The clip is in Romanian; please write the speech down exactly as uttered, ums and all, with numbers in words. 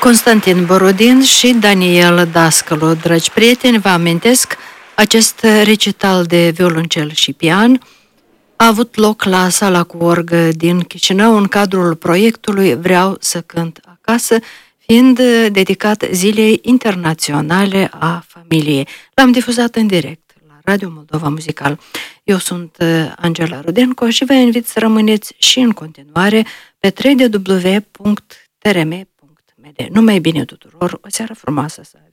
Constantin Borodin și Daniel Dascălu. Dragi prieteni, vă amintesc, acest recital de violoncel și pian a avut loc la Sala cu orgă din Chișinău în cadrul proiectului Vreau să cânt acasă, fiind dedicat Zilei Internaționale a Familiei. L-am difuzat în direct la Radio Moldova Muzical. Eu sunt Angela Rudenco și vă invit să rămâneți și în continuare pe w w w punct t r m punct m d. Numai bine tuturor, o seară frumoasă să aveți!